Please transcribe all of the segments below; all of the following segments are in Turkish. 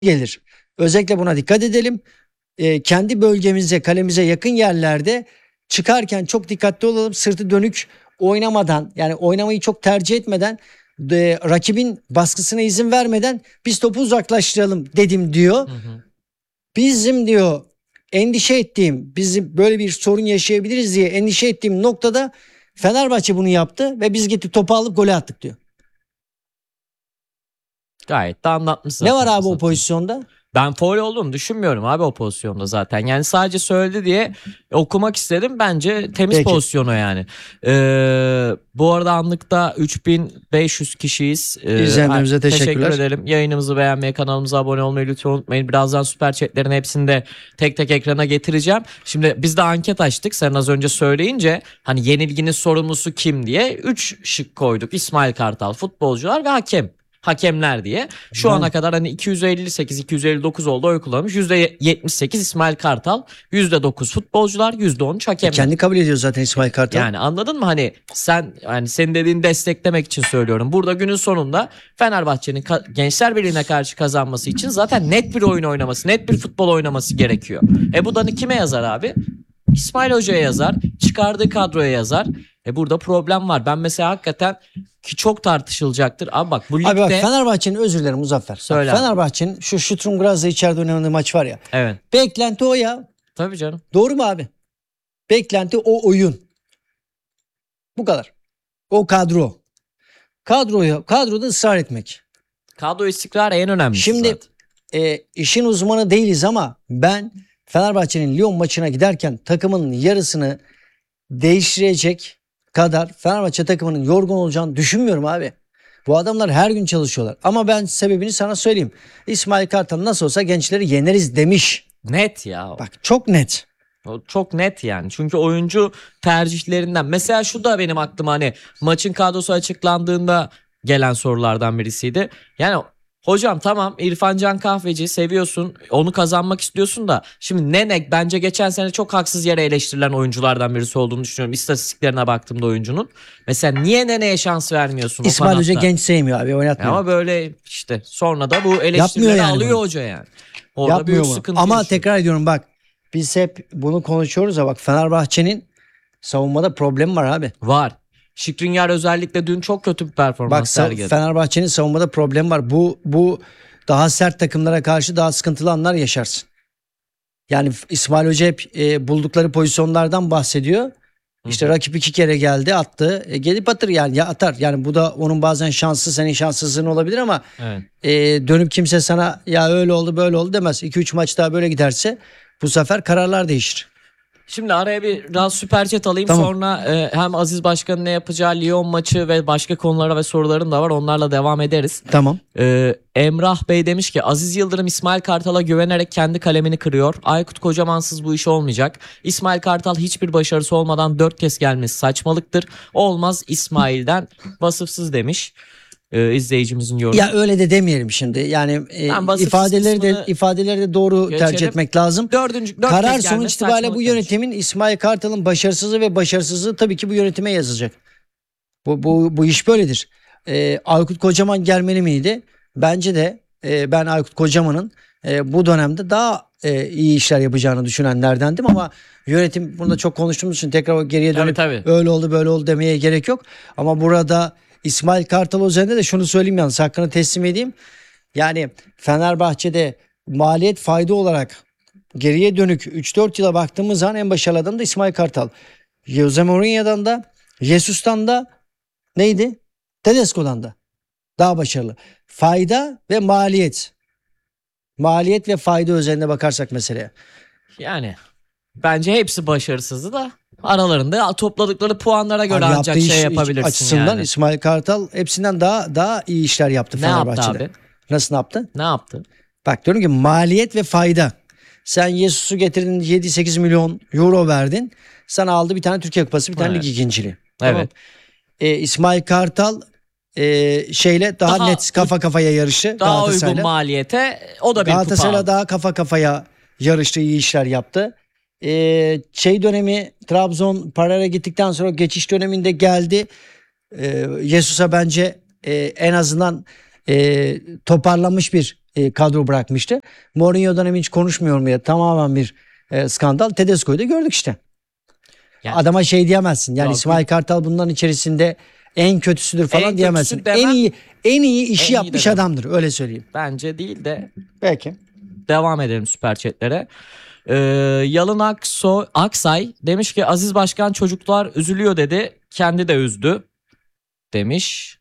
gelir. Özellikle buna dikkat edelim. Kendi bölgemize, kalemize yakın yerlerde çıkarken çok dikkatli olalım. Sırtı dönük oynamadan, yani oynamayı çok tercih etmeden, rakibin baskısına izin vermeden biz topu uzaklaştıralım dedim diyor. Bizim diyor endişe ettiğim, bizim böyle bir sorun yaşayabiliriz diye endişe ettiğim noktada Fenerbahçe bunu yaptı ve biz gittik topu alıp gole attık diyor. Gayet de anlatmışsın. Ne var abi o pozisyonda? Ben faul olduğunu düşünmüyorum abi o pozisyonda zaten. Yani sadece söyledi diye okumak istedim. Bence temiz Peki. pozisyonu yani. Bu arada anlıkta 3500 kişiyiz. İzleyenlerimize teşekkürler. Teşekkür ederim. Yayınımızı beğenmeyi, kanalımıza abone olmayı lütfen unutmayın. Birazdan süper chatlerin hepsini de tek tek ekrana getireceğim. Şimdi biz de anket açtık. Sen az önce söyleyince hani yenilginin sorumlusu kim diye 3 şık koyduk. İsmail Kartal, futbolcular ve hakemler diye. Şu ana kadar hani 258-259 oldu oy kullanmış. %78 İsmail Kartal, %9 futbolcular, %13 hakemler. Kendi kabul ediyor zaten İsmail Kartal. Yani anladın mı hani senin dediğini desteklemek için söylüyorum. Burada günün sonunda Fenerbahçe'nin Gençler Birliği'ne karşı kazanması için zaten net bir oyun oynaması, net bir futbol oynaması gerekiyor. Bu da kime yazar abi? İsmail Hoca'ya yazar, çıkardığı kadroya yazar. Burada problem var. Ben mesela hakikaten ki çok tartışılacaktır. Abi bak bu ligde... Abi bak Fenerbahçe'nin, özür dilerim Muzaffer. Söyle. Fenerbahçe'nin şu Şutrum Graz'la içeride oynadığı maç var ya. Evet. Beklenti o ya. Tabii canım. Doğru mu abi? Beklenti o oyun. Bu kadar. O kadro. Kadroda ısrar etmek. Kadro istikrarı en önemlisi Şimdi zaten. işin uzmanı değiliz ama ben Fenerbahçe'nin Lyon maçına giderken takımın yarısını değiştirecek kadar Fenerbahçe takımının yorgun olacağını düşünmüyorum abi. Bu adamlar her gün çalışıyorlar. Ama ben sebebini sana söyleyeyim. İsmail Kartal nasıl olsa gençleri yeneriz demiş. Net ya. Bak çok net. O çok net yani. Çünkü oyuncu tercihlerinden. Mesela şu da benim aklıma hani maçın kadrosu açıklandığında gelen sorulardan birisiydi. Yani hocam tamam İrfan Can Kahveci seviyorsun. Onu kazanmak istiyorsun da. Şimdi Nene bence geçen sene çok haksız yere eleştirilen oyunculardan birisi olduğunu düşünüyorum. İstatistiklerine baktığımda oyuncunun. Mesela niye Nene'ye şans vermiyorsun? İsmail Hoca genç sevmiyor abi, oynatmıyor. Ama böyle işte sonra da bu eleştirileri yani alıyor bunu. Hoca yani. Orada Yapmıyor büyük mu? sıkıntı Ama yaşıyor. tekrar ediyorum bak. Biz hep bunu konuşuyoruz ya, bak Fenerbahçe'nin savunmada problemi var abi. Var. Skriniar özellikle dün çok kötü bir performans Bak sergiledi. Fenerbahçe'nin savunmada problemi var. Bu daha sert takımlara karşı daha sıkıntılı anlar yaşarsın. Yani İsmail Hoca hep buldukları pozisyonlardan bahsediyor. İşte rakip 2 kere geldi, attı. Gelip atır yani, ya atar. Yani bu da onun bazen şansı, senin şanssızlığın olabilir ama Evet. dönüp kimse sana ya öyle oldu böyle oldu demez. 2-3 maç daha böyle giderse bu sefer kararlar değişir. Şimdi araya biraz süper chat alayım. Tamam. Sonra hem Aziz Başkan'ın ne yapacağı Lyon maçı ve başka konulara ve sorularım da var. Onlarla devam ederiz. Tamam. Emrah Bey demiş ki Aziz Yıldırım İsmail Kartal'a güvenerek kendi kalemini kırıyor. Aykut Kocamansız bu iş olmayacak. İsmail Kartal hiçbir başarısı olmadan 4 kez gelmesi saçmalıktır. Olmaz İsmail'den vasıfsız demiş. İzleyicimizin yorumu. Ya öyle de demeyelim şimdi. Yani ifadeleri de doğru tercih etmek lazım. Karar sonuç itibariyle bu yönetimin, İsmail Kartal'ın başarısızlığı ve başarısızlığı tabii ki bu yönetime yazılacak. Bu iş böyledir. Aykut Kocaman gelmeli miydi? Bence de ben Aykut Kocaman'ın bu dönemde daha iyi işler yapacağını düşünenlerdendim ama yönetim, bunu da çok konuştuğumuz için tekrar geriye dönüp tabii. öyle oldu böyle oldu demeye gerek yok. Ama burada İsmail Kartal üzerinde de şunu söyleyeyim, yalnız hakkını teslim edeyim. Yani Fenerbahçe'de maliyet fayda olarak geriye dönük 3-4 yıla baktığımız zaman en başarılı adam da İsmail Kartal. Jose Mourinho'dan da, Jesus'tan da, neydi? Tedesco'dan da daha başarılı. Fayda ve maliyet. Maliyet ve fayda üzerinde bakarsak meseleye. Yani bence hepsi başarısızdı da aralarında topladıkları puanlara göre ancak yapabilirsin açısından yani. İsmail Kartal hepsinden daha iyi işler yaptı Fenerbahçe'de. Ne yaptı abi? Nasıl yaptı? Ne yaptı? Bak diyorum ki maliyet ve fayda. Sen Jesus'u getirdin, 7-8 milyon euro verdin. Sana aldı bir tane Türkiye Kupası, bir tane lig ikinciliği. Evet. Tamam. İsmail Kartal şeyle daha net kafa kafaya yarışı. Daha uygun maliyete o da bir kupa Galatasaray'la daha kafa kafaya yarıştı, iyi işler yaptı. Dönemi, Trabzon paraya gittikten sonra geçiş döneminde geldi. Jesus'a bence en azından toparlanmış bir kadro bırakmıştı. Mourinho dönemi hiç konuşmuyorum ya, tamamen bir skandal. Tedesco'yu da gördük işte. Yani- Adama şey diyemezsin. Yani Yok, İsmail Kartal bunların içerisinde en kötüsüdür falan En diyemezsin. kötüsü demem. En iyi işi En iyi yapmış de demem. adamdır, öyle söyleyeyim. Bence değil de Peki. devam edelim süper chatlere. Yalın Aksay demiş ki Aziz Başkan çocuklar üzülüyor dedi. Kendi de üzdü demiş.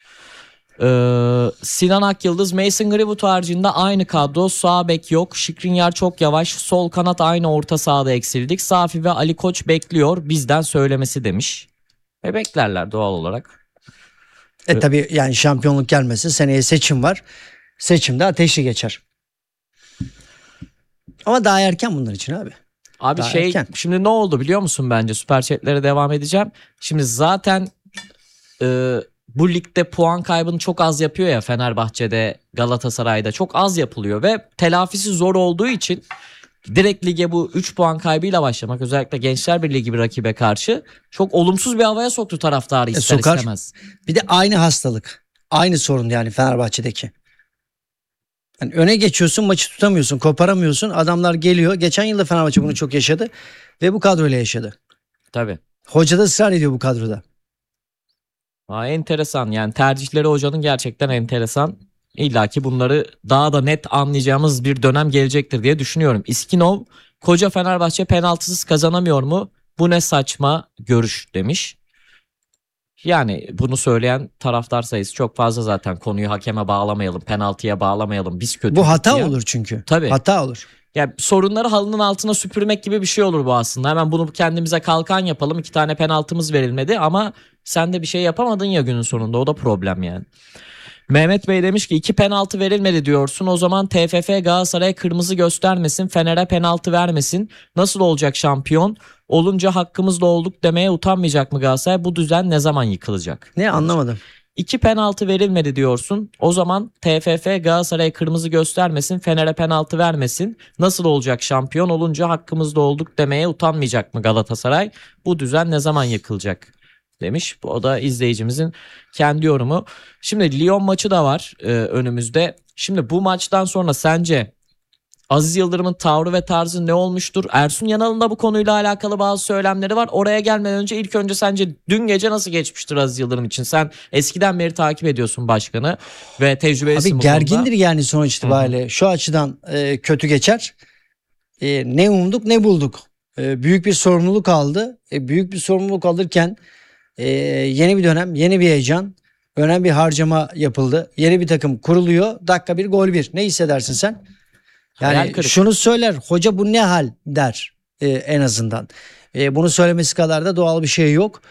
Sinan Akyıldız Mason Greenwood haricinde aynı kadro. Sağ bek yok. Skriniar çok yavaş. Sol kanat aynı, orta sahada eksildik. Safi ve Ali Koç bekliyor bizden söylemesi demiş. Beklerler doğal olarak. Tabii yani şampiyonluk gelmesin. Seneye seçim var. Seçimde ateşli geçer. Ama daha erken bunlar için abi. Abi Daha erken. şimdi ne oldu biliyor musun bence? Süper chatlere devam edeceğim. Şimdi zaten bu ligde puan kaybını çok az yapıyor ya, Fenerbahçe'de, Galatasaray'da çok az yapılıyor ve telafisi zor olduğu için direkt lige bu 3 puan kaybıyla başlamak, özellikle Gençler Birliği gibi rakibe karşı, çok olumsuz bir havaya soktu taraftarı ister Sokar. istemez. Bir de aynı hastalık. Aynı sorun yani Fenerbahçe'deki. Yani öne geçiyorsun, maçı tutamıyorsun, koparamıyorsun. Adamlar geliyor. Geçen yılda Fenerbahçe bunu çok yaşadı ve bu kadroyla yaşadı. Tabii. Hoca da ısrar ediyor bu kadroda. Enteresan yani, tercihleri hocanın gerçekten enteresan. İlla ki bunları daha da net anlayacağımız bir dönem gelecektir diye düşünüyorum. İskinov, koca Fenerbahçe penaltısız kazanamıyor mu? Bu ne saçma görüş demiş. Yani bunu söyleyen taraftar sayısı çok fazla zaten. Konuyu hakeme bağlamayalım, penaltıya bağlamayalım. Biz kötü. Bu hata olur çünkü. Tabii. Hata olur. Ya sorunları halının altına süpürmek gibi bir şey olur bu aslında. Hemen bunu kendimize kalkan yapalım. 2 tane penaltımız verilmedi ama sen de bir şey yapamadın ya günün sonunda. O da problem yani. Mehmet Bey demiş ki 2 penaltı verilmedi diyorsun. O zaman TFF Galatasaray'a kırmızı göstermesin, Fener'e penaltı vermesin. Nasıl olacak şampiyon? Olunca hakkımızda olduk demeye utanmayacak mı Galatasaray? Bu düzen ne zaman yıkılacak? Ne, anlamadım. 2 penaltı verilmedi diyorsun. O zaman TFF Galatasaray'a kırmızı göstermesin, Fener'e penaltı vermesin. Nasıl olacak şampiyon? Olunca hakkımızda olduk demeye utanmayacak mı Galatasaray? Bu düzen ne zaman yıkılacak? Demiş. Bu da izleyicimizin kendi yorumu. Şimdi Lyon maçı da var önümüzde. Şimdi bu maçtan sonra sence Aziz Yıldırım'ın tavrı ve tarzı ne olmuştur? Ersun Yanal'ın da bu konuyla alakalı bazı söylemleri var. Oraya gelmeden önce ilk önce sence dün gece nasıl geçmiştir Aziz Yıldırım için? Sen eskiden beri takip ediyorsun başkanı ve tecrübelisin Abi bu konuda. gergindir yani sonuç itibariyle. Şu açıdan kötü geçer. Ne umduk ne bulduk. Büyük bir sorumluluk aldı. Büyük bir sorumluluk alırken yeni bir dönem, yeni bir heyecan, önemli bir harcama yapıldı. Yeni bir takım kuruluyor. Dakika bir, gol bir. Ne hissedersin sen? Hayal Yani kırıklığı. şunu söyler. Hoca bu ne hal der en azından. Bunu söylemesi kadar da doğal bir şey yok.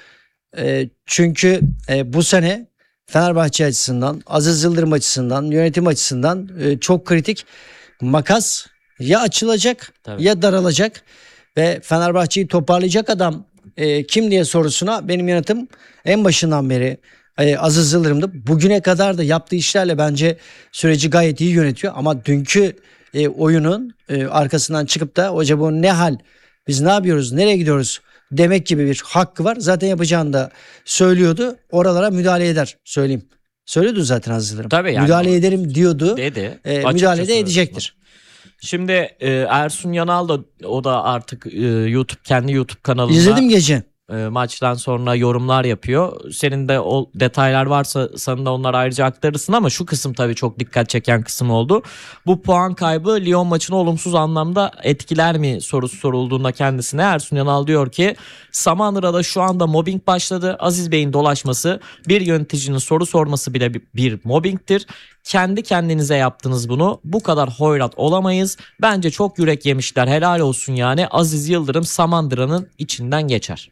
Çünkü bu sene Fenerbahçe açısından, Aziz Yıldırım açısından, yönetim açısından çok kritik. Makas ya açılacak Tabii. ya daralacak ve Fenerbahçe'yi toparlayacak adam kim diye sorusuna benim yanıtım en başından beri Aziz Yıldırım'dı. Bugüne kadar da yaptığı işlerle bence süreci gayet iyi yönetiyor ama dünkü oyunun arkasından çıkıp da hoca bu ne hal, biz ne yapıyoruz, nereye gidiyoruz demek gibi bir hakkı var. Zaten yapacağını da söylüyordu. Oralara müdahale eder, söyleyeyim. Söylüyordu zaten Aziz Yıldırım. Tabii yani müdahale ederim diyordu. dedi. Müdahale de Açıkça edecektir. söyledi. Şimdi Ersun Yanal da, o da artık kendi YouTube kanalında İzledim gece. maçtan sonra yorumlar yapıyor. Senin de o detaylar varsa sana da onlar ayrıca aktarırsın ama şu kısım tabii çok dikkat çeken kısım oldu. Bu puan kaybı Lyon maçını olumsuz anlamda etkiler mi sorusu sorulduğunda kendisine Ersun Yanal diyor ki Samandıra'da şu anda mobbing başladı. Aziz Bey'in dolaşması, bir yöneticinin soru sorması bile bir mobbingtir. Kendi kendinize yaptınız bunu. Bu kadar hoyrat olamayız. Bence çok yürek yemişler. Helal olsun yani. Aziz Yıldırım Samandıra'nın içinden geçer.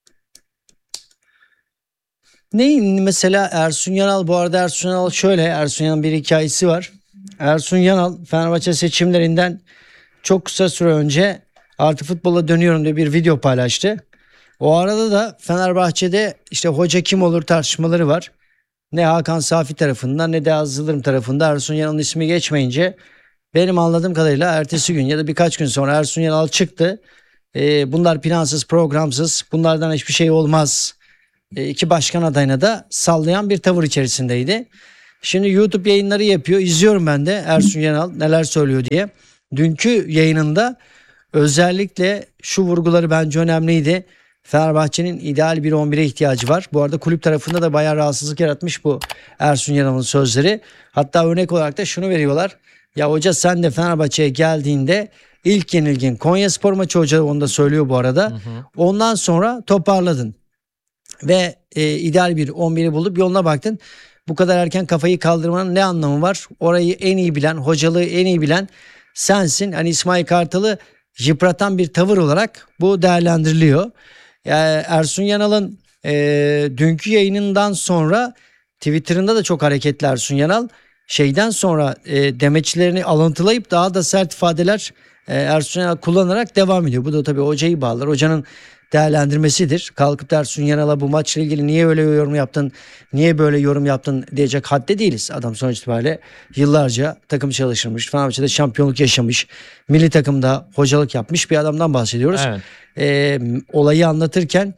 Neyin mesela Ersun Yanal, bu arada Ersun Yanal şöyle, Ersun Yanal'ın bir hikayesi var. Ersun Yanal Fenerbahçe seçimlerinden çok kısa süre önce artık futbola dönüyorum diye bir video paylaştı. O arada da Fenerbahçe'de işte hoca kim olur tartışmaları var. Ne Hakan Safi tarafından ne de Aziz Yıldırım tarafında Ersun Yanal'ın ismi geçmeyince benim anladığım kadarıyla ertesi gün ya da birkaç gün sonra Ersun Yanal çıktı. Bunlar plansız, programsız, bunlardan hiçbir şey olmaz. İki başkan adayına da sallayan bir tavır içerisindeydi. Şimdi YouTube yayınları yapıyor. İzliyorum ben de Ersun Yanal neler söylüyor diye. Dünkü yayınında özellikle şu vurguları bence önemliydi. Fenerbahçe'nin ideal bir 11'e ihtiyacı var. Bu arada kulüp tarafında da bayağı rahatsızlık yaratmış bu Ersun Yanal'ın sözleri. Hatta örnek olarak da şunu veriyorlar. Ya hoca sen de Fenerbahçe'ye geldiğinde ilk yenilgin Konyaspor maçı, hoca onu da söylüyor bu arada. Ondan sonra toparladın ve ideal bir 11'i bulup yoluna baktın. Bu kadar erken kafayı kaldırmanın ne anlamı var? Orayı en iyi bilen, hocalığı en iyi bilen sensin. Hani İsmail Kartal'ı yıpratan bir tavır olarak bu değerlendiriliyor. Ersun Yanal'ın dünkü yayınından sonra Twitter'ında da çok hareketli Ersun Yanal. Şeyden sonra demeçlerini alıntılayıp daha da sert ifadeler Ersun Yanal kullanarak devam ediyor. Bu da tabii hocayı bağlar. Hocanın değerlendirmesidir. Kalkıp da Ersun Yanal'a bu maçla ilgili niye öyle yorum yaptın, niye böyle yorum yaptın diyecek hadde değiliz. Adam sonuç itibariyle yıllarca takım çalıştırmış, Fenerbahçe'de şampiyonluk yaşamış, milli takımda hocalık yapmış bir adamdan bahsediyoruz. Evet. Olayı anlatırken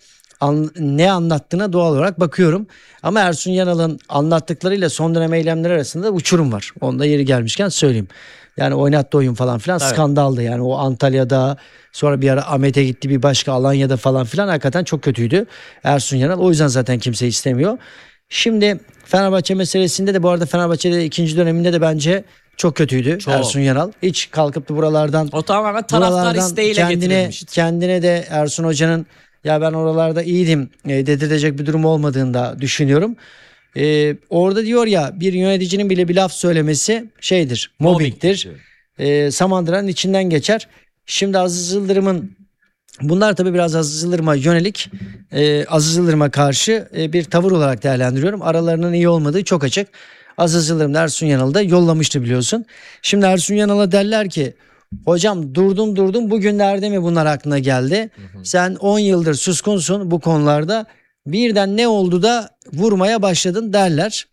ne anlattığına doğal olarak bakıyorum. Ama Ersun Yanal'ın anlattıklarıyla son dönem eylemleri arasında uçurum var. Onu da yeri gelmişken söyleyeyim. Yani oynattığı oyun falan filan Evet. skandaldı. Yani o Antalya'da, sonra bir ara Ahmet'e gitti, bir başka Alanya'da falan filan hakikaten çok kötüydü Ersun Yanal. O yüzden zaten kimse istemiyor. Şimdi Fenerbahçe meselesinde de bu arada Fenerbahçe'de ikinci döneminde de bence çok kötüydü Çok. Ersun Yanal. Hiç kalkıp da buralardan O tamamen taraftar isteğiyle getirilmişti. kendine de Ersun Hoca'nın ya ben oralarda iyiydim dedirtecek bir durum olmadığını da düşünüyorum. Orada diyor ya, bir yöneticinin bile bir laf söylemesi şeydir, mobbingtir. Samandıra'nın içinden geçer. Şimdi Aziz Yıldırım'ın, bunlar tabii biraz Aziz Yıldırım'a yönelik, Aziz Yıldırım'a karşı bir tavır olarak değerlendiriyorum. Aralarının iyi olmadığı çok açık. Aziz Yıldırım da Ersun Yanal'ı da yollamıştı biliyorsun. Şimdi Ersun Yanal'a derler ki hocam durdun bugünlerde mi bunlar aklına geldi? Sen 10 yıldır suskunsun bu konularda. Birden ne oldu da vurmaya başladın derler.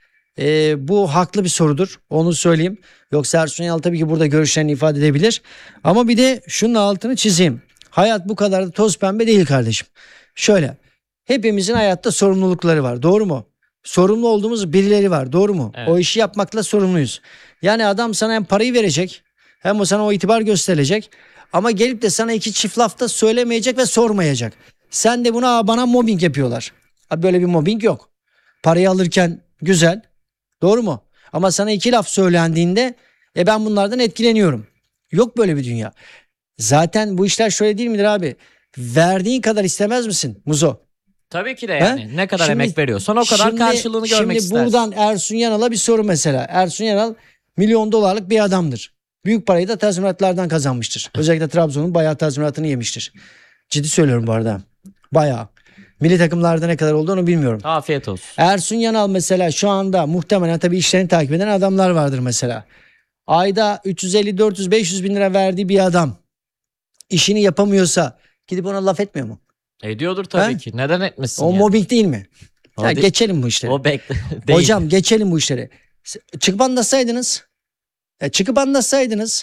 Bu haklı bir sorudur. Onu söyleyeyim. Yoksa Ersun Yanal tabii ki burada görüşlerini ifade edebilir. Ama bir de şunun altını çizeyim. Hayat bu kadar da toz pembe değil kardeşim. Şöyle, hepimizin hayatta sorumlulukları var, doğru mu? Sorumlu olduğumuz birileri var, doğru mu? Evet. O işi yapmakla sorumluyuz. Yani adam sana hem parayı verecek, hem o sana o itibar gösterecek. Ama gelip de sana iki çift lafta söylemeyecek ve sormayacak. Sen de bana mobbing yapıyorlar. Abi böyle bir mobbing yok. Parayı alırken güzel, doğru mu? Ama sana iki laf söylendiğinde ben bunlardan etkileniyorum. Yok böyle bir dünya. Zaten bu işler şöyle değil midir abi? Verdiğin kadar istemez misin Muzo? Tabii ki de yani. Ne kadar Şimdi- emek veriyorsan o kadar karşılığını görmek Şimdi istersin. buradan Ersun Yanal'a bir soru mesela. Ersun Yanal milyon dolarlık bir adamdır. Büyük parayı da tazminatlardan kazanmıştır. Özellikle Trabzon'un bayağı tazminatını yemiştir. Ciddi söylüyorum bu arada. Bayağı. Milli takımlarda ne kadar olduğunu bilmiyorum. Afiyet olsun. Ersun Yanal mesela şu anda muhtemelen tabii işlerini takip eden adamlar vardır mesela. Ayda 350, 400, 500 bin lira verdiği bir adam işini yapamıyorsa gidip ona laf etmiyor mu? Ediyordur tabii He? ki. Neden etmesin O yani? mobbing değil mi? O Ya değil. geçelim bu işleri. O bekle. Değil. Hocam geçelim bu işleri. Çıkıp anlatsaydınız. Çıkıp anlatsaydınız.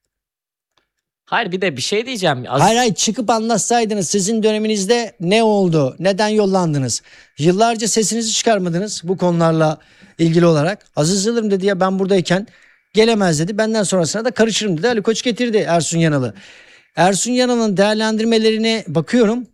Hayır bir de bir şey diyeceğim. Hayır çıkıp anlatsaydınız sizin döneminizde ne oldu? Neden yollandınız? Yıllarca sesinizi çıkarmadınız bu konularla ilgili olarak. Aziz Yıldırım dedi ya ben buradayken gelemez dedi. Benden sonrasına da karışırım dedi. Ali Koç getirdi Ersun Yanal'ı. Ersun Yanal'ın değerlendirmelerine bakıyorum.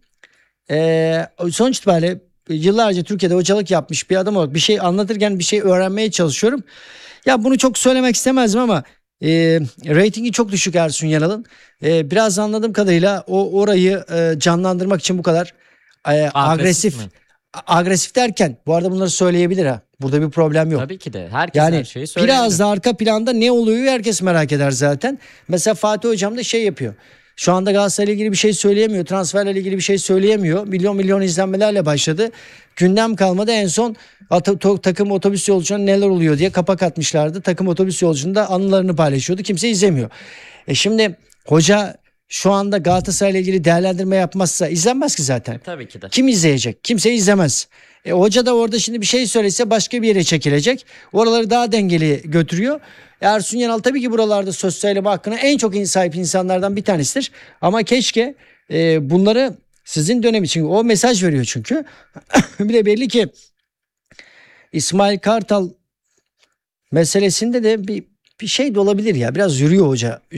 Sonuç itibariyle yıllarca Türkiye'de hocalık yapmış bir adam olarak bir şey anlatırken bir şey öğrenmeye çalışıyorum. Ya bunu çok söylemek istemezdim ama reytingi çok düşük Ersun Yanal'ın. Biraz anladığım kadarıyla orayı canlandırmak için bu kadar agresif. mi? Agresif derken bu arada bunları söyleyebilir ha. Burada bir problem yok. Tabii ki de. Herkes Yani her şeyi söyleyebilir. biraz da arka planda ne oluyor herkes merak eder zaten. Mesela Fatih Hocam da şey yapıyor. Şu anda Galatasaray'la ilgili bir şey söyleyemiyor. Transferle ilgili bir şey söyleyemiyor. Milyon izlenmelerle başladı. Gündem kalmadı. En son takım otobüs yolculuğuna neler oluyor diye kapak atmışlardı. Takım otobüs yolculuğunda anılarını paylaşıyordu. Kimse izlemiyor. Şimdi hoca şu anda Galatasaray'la ilgili değerlendirme yapmazsa izlenmez ki zaten. Tabii ki de. Kim izleyecek? Kimse izlemez. Hoca da orada şimdi bir şey söylese başka bir yere çekilecek. Oraları daha dengeli götürüyor. Ersun Yanal tabii ki buralarda söz söyleme hakkına en çok sahip insanlardan bir tanesidir. Ama keşke bunları sizin dönem için o mesaj veriyor çünkü. Bir de belli ki İsmail Kartal meselesinde de bir şey de olabilir ya. Biraz yürüyor hoca